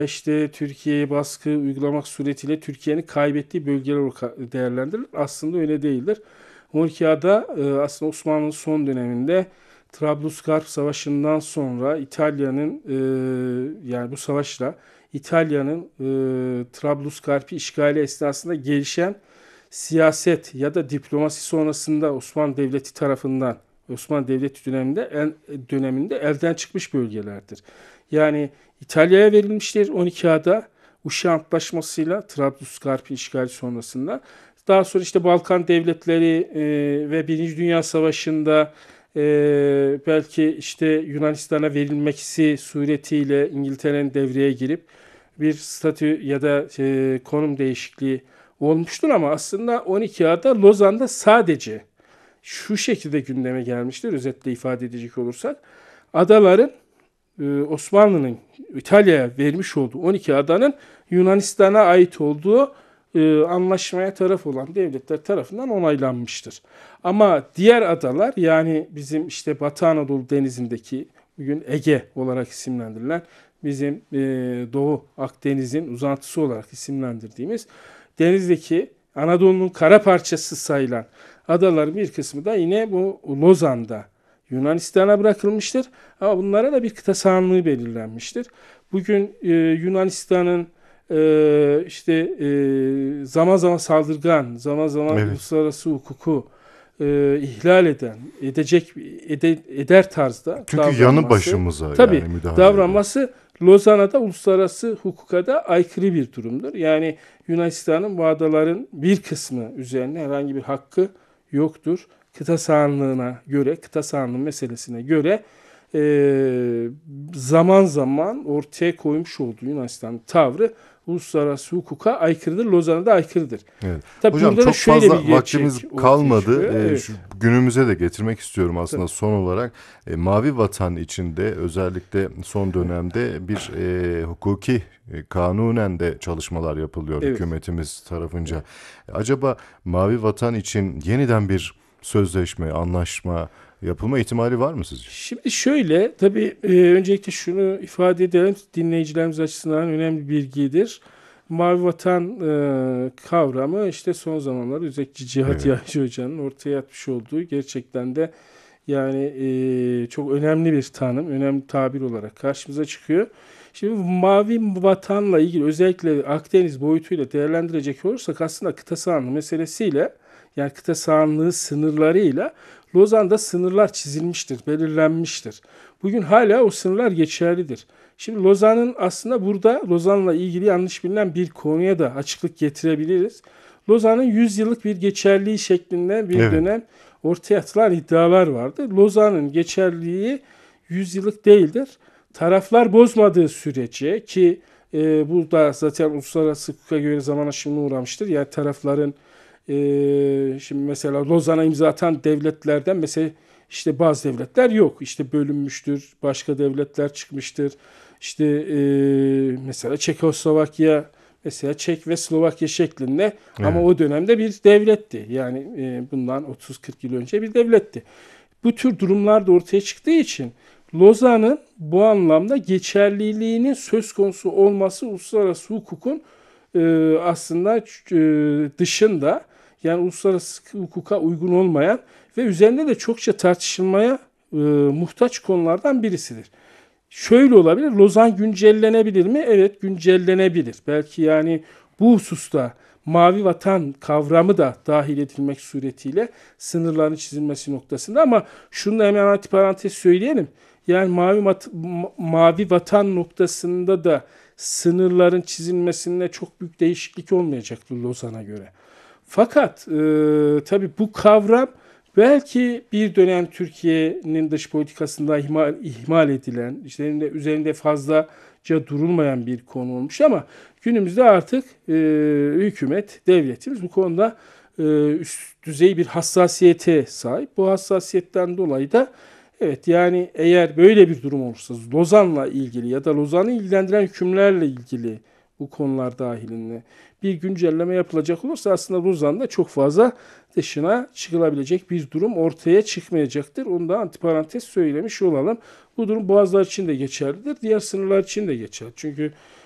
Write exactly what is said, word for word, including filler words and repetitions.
işte Türkiye'ye baskı uygulamak suretiyle Türkiye'nin kaybettiği bölgeler olarak değerlendirilir. Aslında öyle değildir. on iki Ada e, aslında Osmanlı'nın son döneminde Trablusgarp Savaşı'ndan sonra İtalya'nın e, yani bu savaşla İtalya'nın e, Trablusgarp'ı işgali esnasında gelişen siyaset ya da diplomasi sonrasında Osmanlı Devleti tarafından Osmanlı Devleti döneminde el, döneminde elden çıkmış bölgelerdir. Yani İtalya'ya verilmiştir on iki Ada Uşa Antlaşması'yla Trablusgarp işgali sonrasında. Daha sonra işte Balkan devletleri e, ve Birinci Dünya Savaşı'nda e, belki işte Yunanistan'a verilmesi suretiyle İngiltere'nin devreye girip bir statü ya da e, konum değişikliği olmuştur ama aslında on iki Ada Lozan'da sadece şu şekilde gündeme gelmiştir. Özetle ifade edecek olursak adaların e, Osmanlı'nın İtalya'ya vermiş olduğu on iki adanın Yunanistan'a ait olduğu e, anlaşmaya taraf olan devletler tarafından onaylanmıştır. Ama diğer adalar yani bizim işte Batı Anadolu Denizi'ndeki bugün Ege olarak isimlendirilen bizim e, Doğu Akdeniz'in uzantısı olarak isimlendirdiğimiz denizdeki Anadolu'nun kara parçası sayılan adaların bir kısmı da yine bu Lozan'da Yunanistan'a bırakılmıştır. Ama bunlara da bir kıta sahanlığı belirlenmiştir. Bugün e, Yunanistan'ın e, işte e, zaman zaman saldırgan, zaman zaman Evet. uluslararası hukuku e, ihlal eden, edecek ede, eder tarzda Çünkü yanı davranması, başımıza tabii yani müdahale ediyor. davranması Lozan'a da uluslararası hukuka da aykırı bir durumdur. Yani Yunanistan'ın bu adaların bir kısmı üzerine herhangi bir hakkı yoktur. Kıta sahanlığına göre, kıta sahanlığı meselesine göre e, zaman zaman ortaya koymuş olduğu Yunanistan tavrı uluslararası hukuka aykırıdır. Lozan'a da aykırıdır. Evet. Tabi Hocam burada da çok şöyle bir fazla gerçek vaktimiz ortaya kalmadı. çıkıyor. Ee, Evet. şu günümüze de getirmek istiyorum aslında Tabii. son olarak. E, Mavi Vatan içinde özellikle son dönemde bir e, hukuki e, kanunen de çalışmalar yapılıyor Evet. hükümetimiz tarafınca. Acaba Mavi Vatan için yeniden bir sözleşme, anlaşma yapılma ihtimali var mı sizce? Şimdi şöyle, tabii e, öncelikle şunu ifade edelim, dinleyicilerimiz açısından önemli bir bilgidir. Mavi Vatan e, kavramı işte son zamanlarda özellikle Cihat Evet. Yahya Hoca'nın ortaya atmış olduğu gerçekten de yani e, çok önemli bir tanım, önemli bir tabir olarak karşımıza çıkıyor. Şimdi bu Mavi Vatan'la ilgili özellikle Akdeniz boyutuyla değerlendirecek olursak aslında kıta sahanlığı meselesiyle yani kıta sahanlığı sınırlarıyla Lozan'da sınırlar çizilmiştir, belirlenmiştir. Bugün hala o sınırlar geçerlidir. Şimdi Lozan'ın aslında burada Lozan'la ilgili yanlış bilinen bir konuya da açıklık getirebiliriz. Lozan'ın yüz yıllık bir geçerliği şeklinde bir Evet. dönem ortaya atılan iddialar vardı. Lozan'ın geçerliliği yüz yıllık değildir. Taraflar bozmadığı sürece ki e, bu da zaten uluslararası hukuka göre zaman aşımına uğramıştır. Yani tarafların e, şimdi mesela Lozan'a imza atan devletlerden mesela işte bazı devletler yok. İşte bölünmüştür, başka devletler çıkmıştır. İşte e, mesela Çekoslovakya mesela Çek ve Slovakya şeklinde ama Evet. o dönemde bir devletti. Yani e, bundan otuz kırk yıl önce bir devletti. Bu tür durumlar da ortaya çıktığı için Lozan'ın bu anlamda geçerliliğinin söz konusu olması uluslararası hukukun e, aslında e, dışında yani uluslararası hukuka uygun olmayan ve üzerinde de çokça tartışılmaya e, muhtaç konulardan birisidir. Şöyle olabilir, Lozan güncellenebilir mi? Evet, güncellenebilir. Belki yani bu hususta Mavi Vatan kavramı da dahil edilmek suretiyle sınırların çizilmesi noktasında ama şunu da hemen antiparantez söyleyelim. Yani Mavi, Ma- Mavi Vatan noktasında da sınırların çizilmesinde çok büyük değişiklik olmayacaktır Lozan'a göre. Fakat e, tabii bu kavram belki bir dönem Türkiye'nin dış politikasında ihmal, ihmal edilen, üzerinde, üzerinde fazlaca durulmayan bir konu olmuş ama günümüzde artık e, hükümet, devletimiz bu konuda e, üst düzey bir hassasiyete sahip. Bu hassasiyetten dolayı da evet yani eğer böyle bir durum olursa Lozan'la ilgili ya da Lozan'ı ilgilendiren hükümlerle ilgili bu konular dahilinde bir güncelleme yapılacak olursa aslında Lozan'da çok fazla dışına çıkılabilecek bir durum ortaya çıkmayacaktır. Onu da antiparantez söylemiş olalım. Bu durum Boğazlar için de geçerlidir. Diğer sınırlar için de geçerli. Çünkü